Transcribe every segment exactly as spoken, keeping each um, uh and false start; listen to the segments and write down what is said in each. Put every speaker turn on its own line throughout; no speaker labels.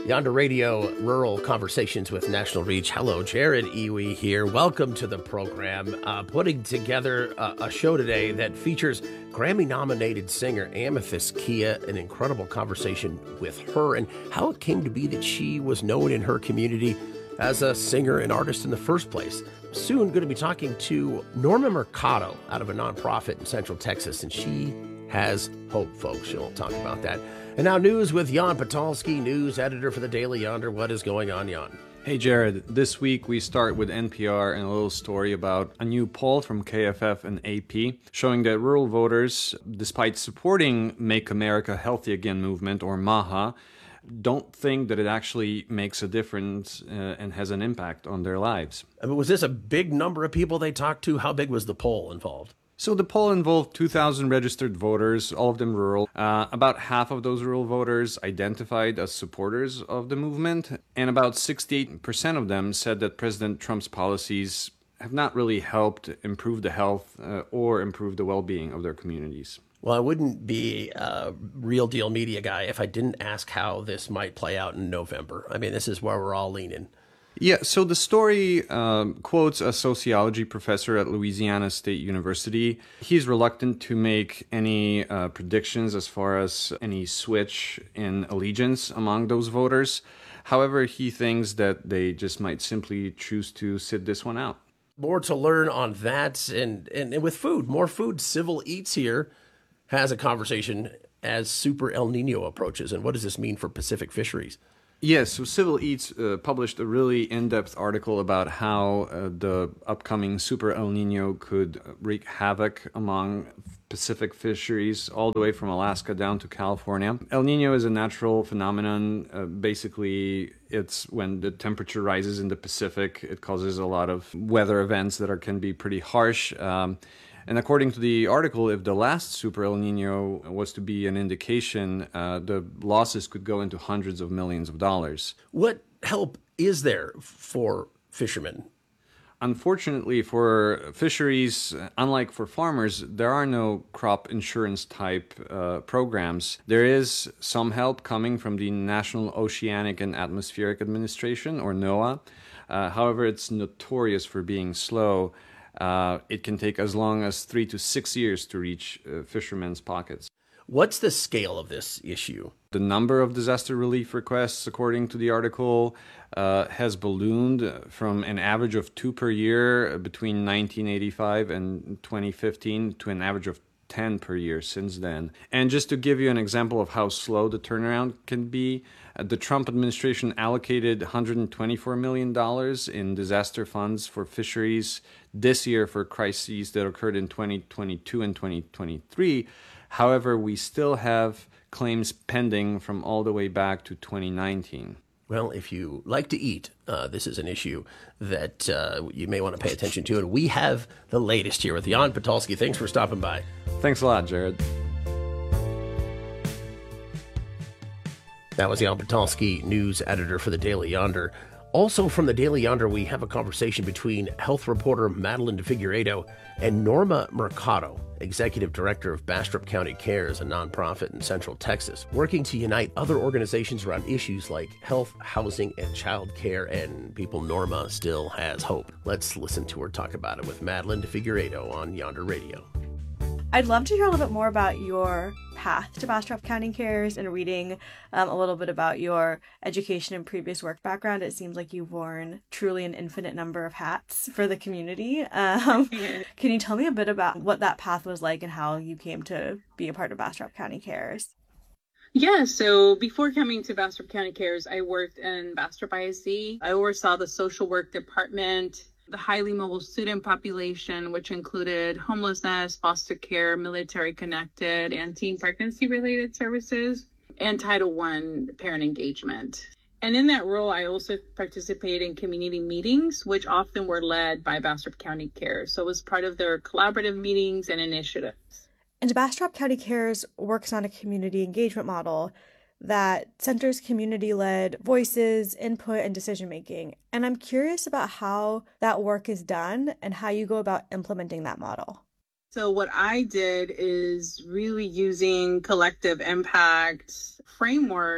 Yonder Radio, Rural Conversations with National Reach. Hello, Jared Iwi here. Welcome to the program. Uh, putting together a, a show today that features Grammy-nominated singer Amethyst Kia, an incredible conversation with her and how it came to be that she was known in her community as a singer and artist in the first place. Soon going to be talking to Norma Mercado out of a nonprofit in Central Texas, and she has hope, folks. She'll talk about that. And now news with Jan Patalski, news editor for the Daily Yonder. What is going on, Jan?
Hey, Jared. This week we start with N P R and a little story about a new poll from K F F and A P showing that rural voters, despite supporting Make America Healthy Again movement, or MAHA, don't think that it actually makes a difference uh, and has an impact on their lives.
I mean, was this a big number of people they talked to? How big was the poll involved?
So the poll involved two thousand registered voters, all of them rural. Uh, about half of those rural voters identified as supporters of the movement, and about sixty-eight percent of them said that President Trump's policies have not really helped improve the health uh, or improve the well-being of their communities.
Well, I wouldn't be a real deal media guy if I didn't ask how this might play out in November. I mean, this is where we're all leaning.
Yeah, so the story um, quotes a sociology professor at Louisiana State University. He's reluctant to make any uh, predictions as far as any switch in allegiance among those voters. However, he thinks that they just might simply choose to sit this one out.
More to learn on that, and, and, and with food, more food. Civil Eats here has a conversation as Super El Nino approaches. And what does this mean for Pacific fisheries?
Yes, so Civil Eats uh, published a really in-depth article about how uh, the upcoming Super El Nino could wreak havoc among Pacific fisheries all the way from Alaska down to California. El Nino is a natural phenomenon. Uh, basically, it's when the temperature rises in the Pacific. It causes a lot of weather events that are can be pretty harsh. Um, And according to the article, if the last Super El Nino was to be an indication, uh, the losses could go into hundreds of millions of dollars.
What help is there for fishermen?
Unfortunately, for fisheries, unlike for farmers, there are no crop insurance type uh, programs. There is some help coming from the National Oceanic and Atmospheric Administration, or NOAA. Uh, however, it's notorious for being slow. Uh, it can take as long as three to six years to reach uh, fishermen's pockets.
What's the scale of this issue?
The number of disaster relief requests, according to the article, uh, has ballooned from an average of two per year between nineteen eighty-five and twenty fifteen to an average of ten per year since then. And just to give you an example of how slow the turnaround can be, uh, the Trump administration allocated one hundred twenty-four million dollars in disaster funds for fisheries this year for crises that occurred in twenty twenty-two and twenty twenty-three. However, we still have claims pending from all the way back to twenty nineteen.
Well, if you like to eat, uh, this is an issue that uh, you may want to pay attention to. And we have the latest here with Jan Patalski. Thanks for stopping by.
Thanks a lot, Jared.
That was Jan Patalski, news editor for the Daily Yonder. Also from the Daily Yonder, we have a conversation between health reporter Madeline DeFigueiredo and Norma Mercado, executive director of Bastrop County Cares, a nonprofit in Central Texas, working to unite other organizations around issues like health, housing, and child care. And people, Norma still has hope. Let's listen to her talk about it with Madeline DeFigueiredo on Yonder Radio.
I'd love to hear a little bit more about your path to Bastrop County Cares and reading um, a little bit about your education and previous work background. It seems like you've worn truly an infinite number of hats for the community. Um, can you tell me a bit about what that path was like and how you came to be a part of Bastrop County Cares?
Yeah, so before coming to Bastrop County Cares, I worked in Bastrop I S D. I oversaw the social work department, the highly mobile student population, which included homelessness, foster care, military connected, and teen pregnancy related services, and Title one parent engagement. And in that role, I also participated in community meetings, which often were led by Bastrop County Cares. So it was part of their collaborative meetings and initiatives.
And Bastrop County Cares works on a community engagement model that centers community-led voices, input, and decision-making. And I'm curious about how that work is done and how you go about implementing that model.
So what I did is really using collective impact framework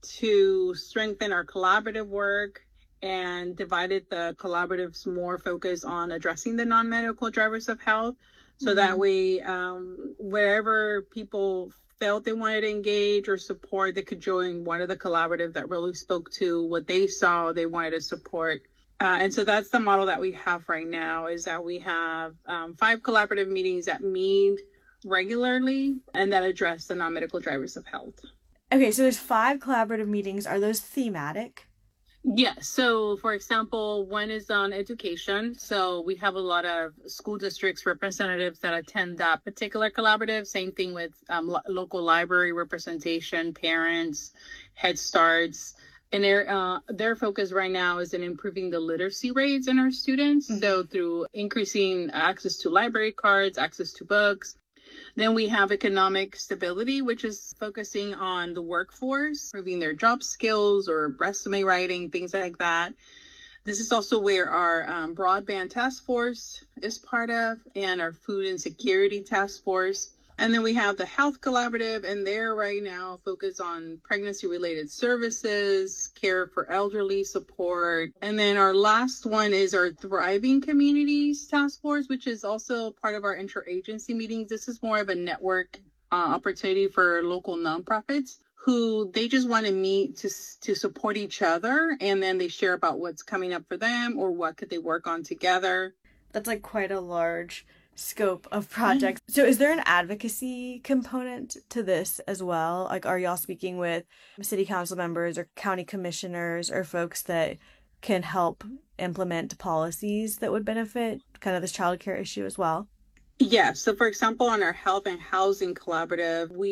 to strengthen our collaborative work and divided the collaboratives more focused on addressing the non-medical drivers of health. So mm-hmm. that way, um, wherever people felt they wanted to engage or support, they could join one of the collaborative that really spoke to what they saw they wanted to support. Uh, and so that's the model that we have right now, is that we have um, five collaborative meetings that meet regularly and that address the non-medical drivers of health.
Okay, so there's five collaborative meetings. Are those thematic?
Yes. So, for example, one is on education. So we have a lot of school districts representatives that attend that particular collaborative. Same thing with um, lo- local library representation, parents, Head Starts. And their uh, their focus right now is in improving the literacy rates in our students. Mm-hmm. So through increasing access to library cards, access to books. Then we have economic stability, which is focusing on the workforce, improving their job skills or resume writing, things like that. This is also where our um, broadband task force is part of, and our food insecurity task force. And then we have the health collaborative, and they're right now focused on pregnancy-related services, care for elderly support. And then our last one is our Thriving Communities Task Force, which is also part of our interagency meetings. This is more of a network uh, opportunity for local nonprofits who they just want to meet to to support each other, and then they share about what's coming up for them or what could they work on together.
That's like quite a large scope of projects. Mm-hmm. So is there an advocacy component to this as well? Like, are y'all speaking with city council members or county commissioners or folks that can help implement policies that would benefit kind of this childcare issue as well?
Yeah. So for example, on our health and housing collaborative, we